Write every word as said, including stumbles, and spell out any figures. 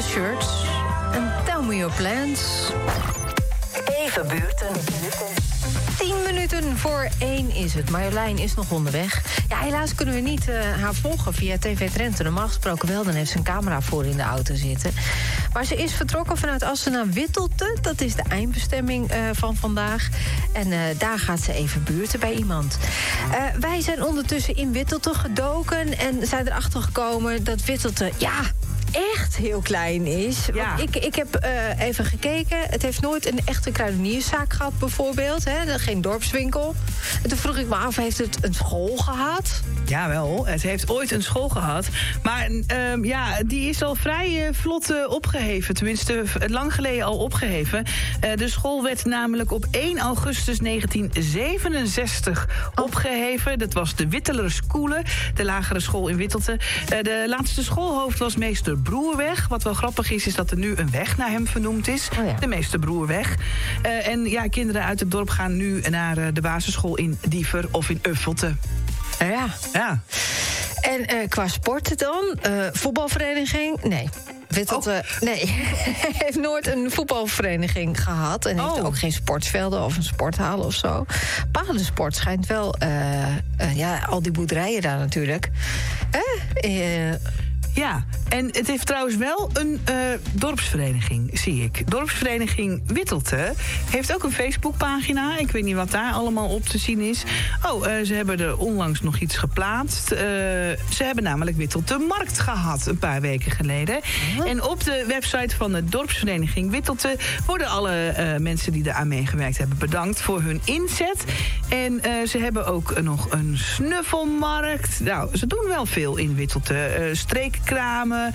Shirts en Tell Me Your Plans. Even buurten. Tien minuten voor één is het. Marjolein is nog onderweg. Ja, helaas kunnen we niet uh, haar volgen via T V Drenthe. Normaal gesproken wel, dan heeft ze een camera voor in de auto zitten. Maar ze is vertrokken vanuit Assen naar Wittelte. Dat is de eindbestemming uh, van vandaag. En uh, daar gaat ze even buurten bij iemand. Uh, wij zijn ondertussen in Wittelte gedoken en zijn erachter gekomen dat Wittelte, ja, echt heel klein is. Ja. Want ik, ik heb uh, even gekeken. Het heeft nooit een echte kruidenierszaak gehad, bijvoorbeeld. Hè? Geen dorpswinkel. En toen vroeg ik me af, heeft het een school gehad? Jawel, het heeft ooit een school gehad. Maar uh, ja, die is al vrij uh, vlot uh, opgeheven. Tenminste, lang geleden al opgeheven. Uh, de school werd namelijk op één augustus negentien zevenenzestig oh. opgeheven. Dat was de Witteler Schoole, de lagere school in Wittelte. Uh, de laatste schoolhoofd was meester Broerweg. Wat wel grappig is, is dat er nu een weg naar hem vernoemd is. Oh ja. De meester Broerweg. Uh, en ja, kinderen uit het dorp gaan nu naar uh, de basisschool in Diever of in Uffelte. Ja. Ja. En uh, qua sport dan? Uh, voetbalvereniging? Nee. Wittelte, oh. nee. heeft nooit een voetbalvereniging gehad. En heeft oh. ook geen sportvelden of een sporthal of zo. Paardensport schijnt wel... Uh, uh, ja, al die boerderijen daar natuurlijk. Eh? Uh, Ja, en het heeft trouwens wel een uh, dorpsvereniging, zie ik. Dorpsvereniging Wittelte heeft ook een Facebookpagina. Ik weet niet wat daar allemaal op te zien is. Oh, uh, ze hebben er onlangs nog iets geplaatst. Uh, ze hebben namelijk Wittelte Markt gehad, een paar weken geleden. Oh. En op de website van de dorpsvereniging Wittelte worden alle uh, mensen die eraan meegewerkt hebben bedankt voor hun inzet. En uh, ze hebben ook uh, nog een snuffelmarkt. Nou, ze doen wel veel in Wittelte. Uh, streek kramen,